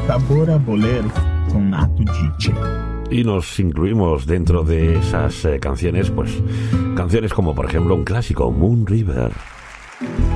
sabor a bolero con Nato Dice. Y nos incluimos dentro de esas canciones, pues canciones como por ejemplo un clásico, Moon River.